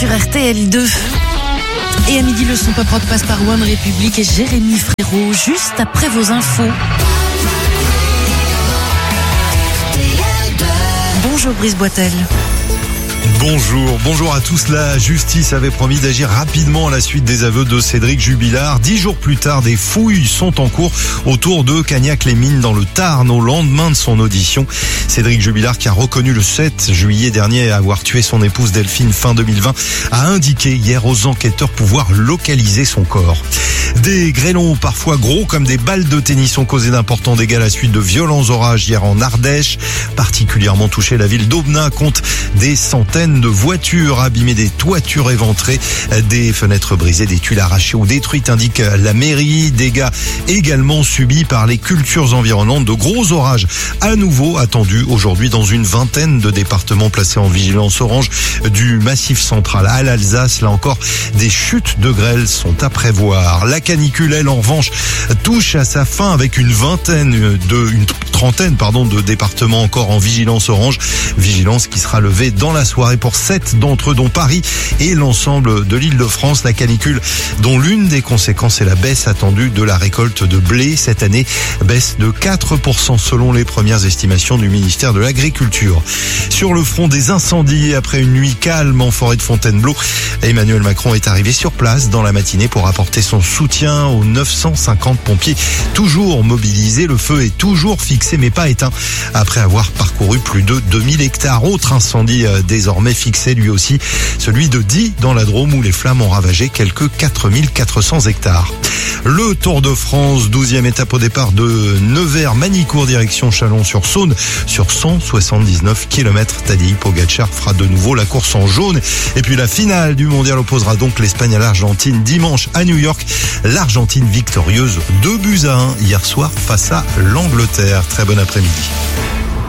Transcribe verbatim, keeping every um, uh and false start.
sur R T L deux. Et à midi, le son pop rock passe par One République et Jérémy Frérot, juste après vos infos. Bonjour Brice Boitel. Bonjour, bonjour à tous. La justice avait promis d'agir rapidement à la suite des aveux de Cédric Jubilard. Dix jours plus tard, des fouilles sont en cours autour de Cagnac-les-Mines dans le Tarn au lendemain de son audition. Cédric Jubilard, qui a reconnu le sept juillet dernier avoir tué son épouse Delphine fin deux mille vingt, a indiqué hier aux enquêteurs pouvoir localiser son corps. Des grêlons parfois gros comme des balles de tennis ont causé d'importants dégâts à la suite de violents orages hier en Ardèche. Particulièrement touchée, la ville d'Aubenas compte des centaines de voitures abîmées, des toitures éventrées, des fenêtres brisées, des tuiles arrachées ou détruites, indique la mairie. Dégâts également subis par les cultures environnantes. De gros orages à nouveau attendus aujourd'hui dans une vingtaine de départements placés en vigilance orange, du Massif central à l'Alsace. Là encore, des chutes de grêle sont à prévoir. La canicule, elle, en revanche, touche à sa fin avec une vingtaine de, une trentaine, pardon, de départements encore en vigilance orange. Vigilance qui sera levée dans la soirée pour sept d'entre eux, dont Paris et l'ensemble de l'Île-de-France. La canicule dont l'une des conséquences est la baisse attendue de la récolte de blé cette année. Baisse de quatre pour cent selon les premières estimations du ministère de l'Agriculture. Sur le front des incendies, après une nuit calme en forêt de Fontainebleau, Emmanuel Macron est arrivé sur place dans la matinée pour apporter son soutien aux neuf cent cinquante pompiers toujours mobilisés. Le feu est toujours fixé mais pas éteint après avoir parcouru plus de deux mille hectares. Autre incendie désormais fixé lui aussi, celui de Die dans la Drôme où les flammes ont ravagé quelques quatre mille quatre cents hectares. Le Tour de France, douzième étape au départ de Nevers-Manicourt, direction Chalon-sur-Saône, sur cent soixante-dix-neuf kilomètres. Tadej Pogacar fera de nouveau la course en jaune. Et puis la finale du mondial opposera donc l'Espagne à l'Argentine dimanche à New York. L'Argentine victorieuse deux buts à un hier soir face à l'Angleterre. Très bon après-midi.